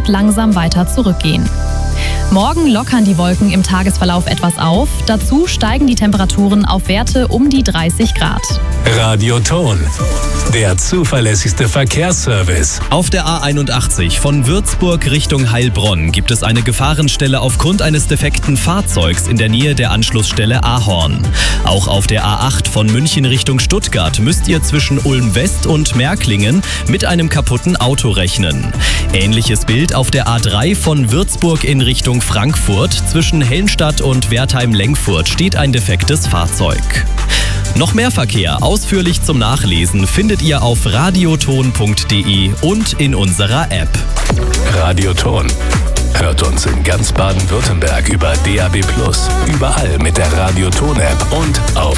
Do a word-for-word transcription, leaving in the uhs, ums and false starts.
langsam weiter zurückgehen. Morgen lockern die Wolken im Tagesverlauf etwas auf. Dazu steigen die Temperaturen auf Werte um die dreißig Grad. Radioton, der zuverlässigste Verkehrsservice. Auf der A einundachtzig von Würzburg Richtung Heilbronn gibt es eine Gefahrenstelle aufgrund eines defekten Fahrzeugs in der Nähe der Anschlussstelle Ahorn. Auch auf der A acht von München Richtung Stuttgart müsst ihr zwischen Ulm West und Märklingen mit einem kaputten Auto rechnen. Ähnliches Bild auf der A drei von Würzburg in Richtung Frankfurt. Zwischen Helmstadt und Wertheim-Lengfurt steht ein defektes Fahrzeug. Noch mehr Verkehr ausführlich zum Nachlesen findet ihr auf radioton punkt de und in unserer App. Radioton. Hört uns in ganz Baden-Württemberg über D A B plus, überall mit der Radioton-App und auf